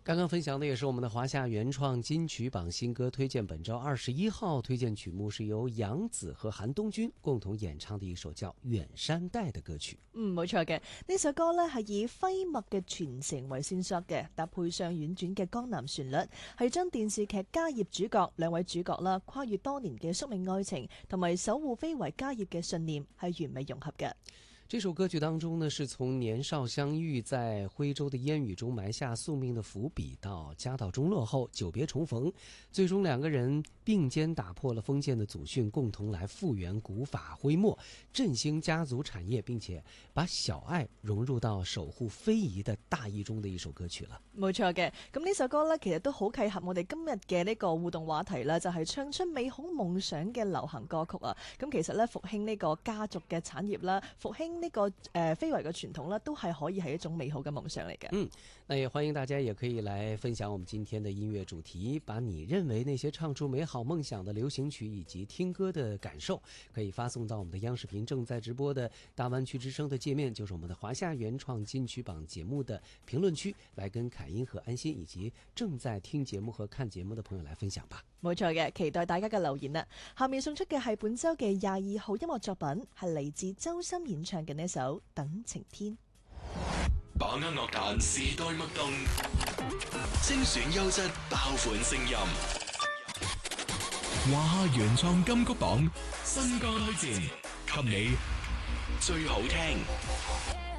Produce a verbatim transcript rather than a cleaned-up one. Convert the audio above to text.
刚刚分享的也是我们的华夏原创金曲榜新歌推荐，本周二十一号推荐曲目是由杨紫和韓東君共同演唱的一首叫《遠山黛》的歌曲。 嗯，冇錯嘅，呢首歌呢係以徽墨嘅傳承為線索嘅，搭配上婉轉嘅江南旋律，係將電視劇家業主角兩位主角啦，跨越多年嘅宿命愛情同埋守護非遺家業嘅信念係完美融合嘅。 這首歌曲當中呢，是從年少相遇在徽州的煙雨中埋下宿命的伏筆，到家道中落後久別重逢，最終兩個人並肩打破了封建的祖訓，共同來復原古法徽墨，振興家族產業，並且把小愛融入到守護非遺的大義中的一首歌曲了。 冇錯嘅，咁呢首歌呢，其實都好契合我哋今日嘅呢個互動話題啦，就係、是、唱出美好夢想嘅流行歌曲啊！咁其實呢，復興呢個家族嘅產業啦，復興呢個誒非遺嘅傳統啦，都係可以係一種美好嘅夢想嚟嘅。 嗯，那也歡迎大家也可以來分享我們今天的音樂主題，把你認為那些唱出美好夢想的流行曲以及聽歌的感受，可以發送到我們的央視頻正在直播的大灣區之聲的界面，就是我們的華夏原創金曲榜節目的評論區，來跟凱英和安心以及正在聽節目和看節目的朋友來分享吧。 冇錯嘅，期待大家嘅留言啦。下面送出嘅係本周嘅廿二號音樂作品，係嚟自周深演唱嘅呢首《等晴天》。 把握樂壇時代脈動，精選優質爆款聲音。華夏原創金曲榜新歌推薦，給你最好聽。